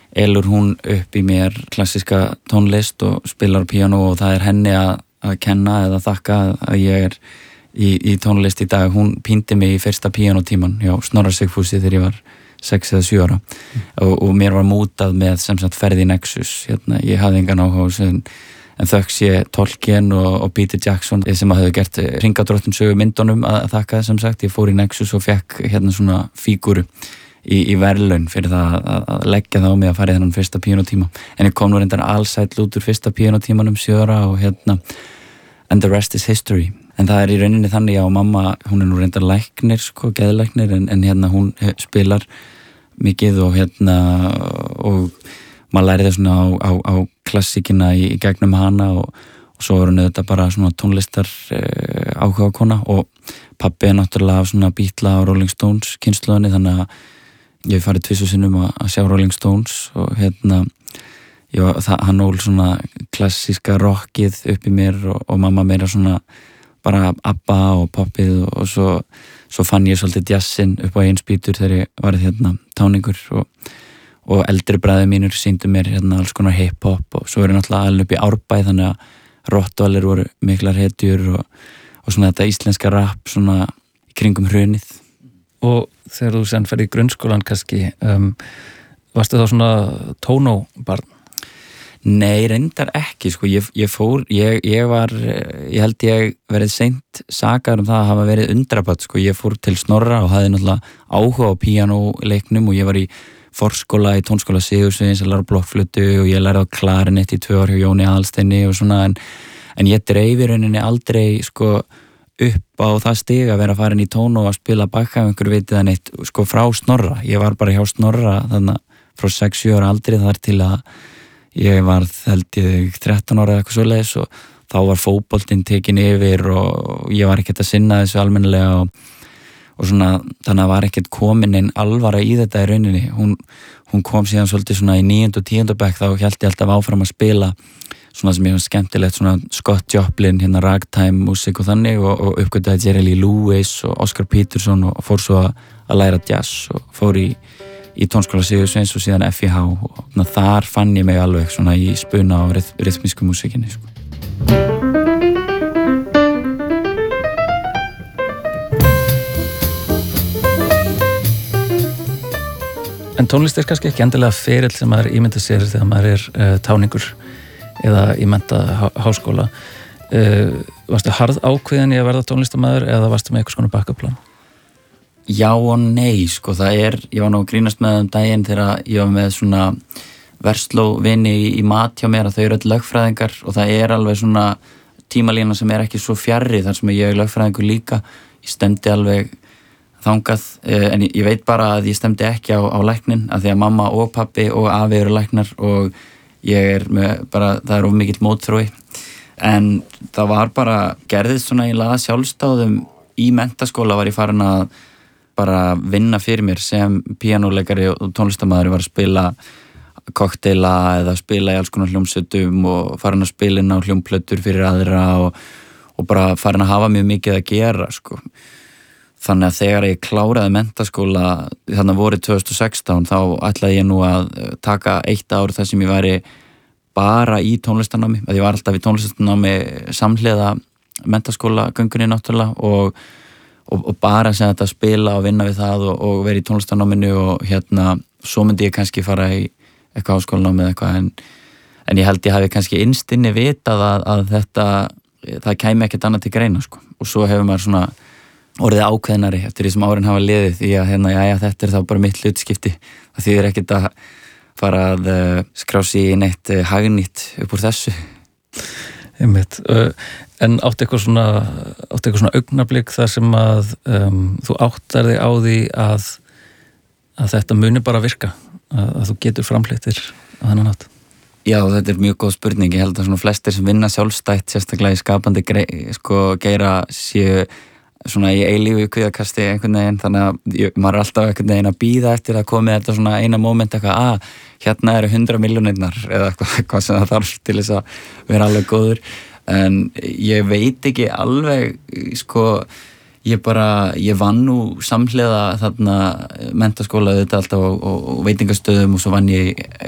elur hún upp í mér klassíska tónlist og spilar píanó og það henni að kenna eða þakka að ég í tónlist í dag. Hún píndi mig í fyrsta píanótíman hjá Snorra Sigfúsi þegar ég var 6 eða 7 ára og mér var mútað með sem sagt ferð í Nexus. Ég hafði engan áhuga á þessu en þökk sé Tolkien og Peter Jackson sem hafði gert Hringadróttin sögu myndunum að þakka sem sagt. Ég fór í Nexus og fekk svona fígúru í verðlaun fyrir það að leggja það á mig að fara í þennan fyrsta píanótíma. En ég kom nú reyndar alsæll út úr fyrsta píanótímanum 7 ára og and the rest is history. En það í rauninni þannig að mamma, hún nú reyndar læknir, geðlæknir, en hún spilar mikið og og maður lærði svona á klassíkina í gegnum hana og svo var hún auðvitað bara svona tónlistar áhuga kona og pabbi náttúrulega af svona Beatla og Rolling Stones kynslóðinni, þannig að ég hef farið 2 sinnum að sjá Rolling Stones og hann ól svona klassíska rockið upp í mér og mamma meira svona bara ABBA og poppið og svo fann ég svolítið jazzinn upp á einspýtur þegar ég var táningur og eldri bræður mínir sýndu mér alls konar hip-hop og svo er ég náttúrulega alveg upp í Árbæ þannig að Rottvalir voru miklar hetjur og svona þetta íslenska rap svona í kringum hrunið. Og þegar þú sen ferði í grunnskólan kannski, varstu þá svona tónóbarn? Nei, reyndar ekki, ég held ég verið seint sakaður það að hafa verið undrabarn, ég fór til Snorra og hafði náttúrulega áhuga á píanóleiknum og ég var í forskóla í tónskóla Sigursveins að læra blokkflötu og ég lærði á klarinett í 2 ár hjá Jóni Aðalsteini og svona en ég dreif í rauninni aldrei upp á það stig að vera farin í tónu og að spila bakka ef einhver vitið að neitt frá Snorra. Ég var bara hjá Snorra þannig frá 6-7 ára aldrei þar til að ég var held ég 13 ára eða eitthvað svoleiðis og þá var fótboltinn tekin yfir og ég var ekkert að sinna þessu almennilega og svona þannig að var ekkert komin einn alvara í þetta í rauninni. Hún kom síðan svolítið svona í 9. og 10. bekk þá hélt ég alltaf áfram að spila svona sem ég var skemmtilegt, svona Scott Joplin, ragtime músík og þannig og uppgötaði Jerry Lee Lewis og Oscar Peterson og fór svo að læra jazz og fór í tónskóla Sigursveins og síðan FIH og þar fann ég mig alveg svona í spuna á rytmísku músíkinni. En tónlist er kannski ekki endilega ferill sem maður ímynda sér þegar maður er táningur eða í mennta háskóla. Varstu harð ákveðin í að verða tónlistarmaður eða varstu með eitthvað svona bakkaplan? Já og nei, ég var nú að grínast með daginn þegar ég var með svona verslóvini í mat hjá mér að þau eru öll lögfræðingar og það er alveg svona tímalína sem er ekki svo fjarri þar sem ég er lögfræðingur líka. Ég stemdi alveg þangað, en ég veit bara að ég stemdi ekki á læknin af því að mamma og pabbi og afi eru læknar og ég það er of mikill mótþrói en það var bara gerðist svona í laga sjálfstáðum í menntaskóla var ég farin að bara vinna fyrir mér sem píanóleikari og tónlistarmaður. Ég var að spila kokteila eða spila í alls konar hljómsveitum og farin að spila inn á hljómplötur fyrir aðra og bara farin að hafa mjög mikið að gera Þannig að þegar ég kláraði menntaskóla þannig vorið 2016 þá ætlaði ég nú að taka 1 ár þar sem ég væri bara í tónlistarnámi, að ég var alltaf í tónlistarnámi samhliða menntaskólagöngunni náttúrulega og bara sem þetta spila og vinna við það og vera í tónlistarnáminu og svo myndi ég kannski fara í eitthvað háskólanámi eða eitthvað en ég held ég hafi kannski innst inni vitað að það kæmi ekkert annað til greina og svo hefur maður svona orðið ákveðnari eftir því sem árin hafa liðið því að þetta er þá bara mitt hlutskipti. Það þýðir ekkert að fara að skrá sig í neitt hagnýtt upp úr þessu. Einmitt. En áttu eitthvað svona augnablik þar sem að þú áttar þig á því að þetta muni bara virka, að þú getur framfleyttir að þennan átt? Já, þetta er mjög góð spurning. Ég held að svona flestir sem vinna sjálfstætt, sérstaklega í skapandi geira séu svona í eilífu kvíðakasti einhvern veginn, þannig að maður er alltaf einhvern veginn að bíða eftir að komi þetta svona eina moment eitthvað, hérna eru 100 milljónirnar eða eitthvað sem það þarf til þess að vera alveg góður, en ég veit ekki alveg, ég vann nú samhliða þarna menntaskóla þetta alltaf og veitingastöðum og svo vann ég